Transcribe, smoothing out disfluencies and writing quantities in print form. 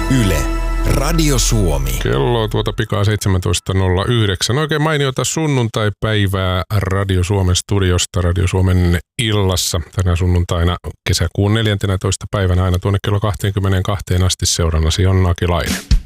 Yle, Radio Suomi. Kello pikaa 17.09. Oikein mainiota sunnuntai-päivää Radio Suomen studiosta, Radio Suomen illassa. Tänä sunnuntaina kesäkuun 14. päivänä aina tuonne kello 22 asti seurannasi on Akilainen.